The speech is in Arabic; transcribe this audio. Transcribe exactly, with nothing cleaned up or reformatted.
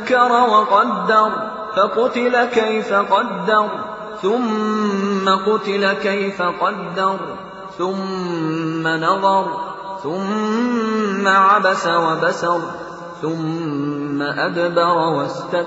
فكر وقدر فقتل كيف قدر ثم قتل كيف قدر ثم نظر ثم عبس وبسر ثم أدبر واستكبر